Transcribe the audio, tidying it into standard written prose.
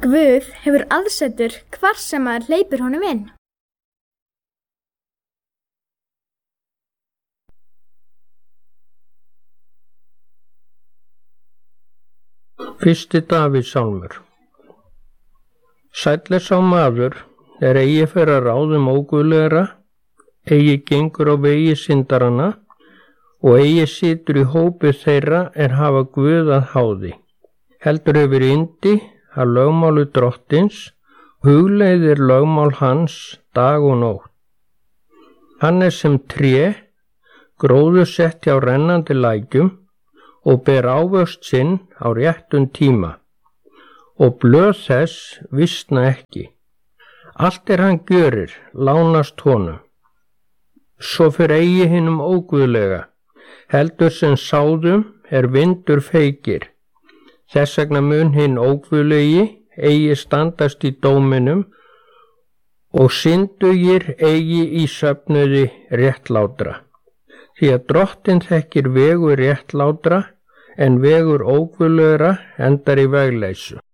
Guð hefur aðsetur hvar sem maður hleypir honum inn. Fyrsti Davíðssálmur. Sæll er sá maður eigi fer að ráðum óguðlegra, eigi gengur á vegi syndaranna og eigi situr í hópi þeirra hafa Guð að háði. Heldur yfir yndi að lögmáli drottins, hugleiðir lögmál hans dag og nótt. Hann sem tré, gróðursett hjá rennandi lækjum og ber ávöxt sinn á réttum tíma, og blöð þess visna ekki. Allt hann gjörir, lánast honum. Svo fer eigi hinum óguðlega, heldur sem sáðum vindur feykir. Þess vegna mun hinn óguðlegi eigi standast í dóminum og syndugir eigi í söfnuði réttlátra. Því að Drottinn þekkir vegur réttlátra en vegur óguðlegra endar í vegleysu.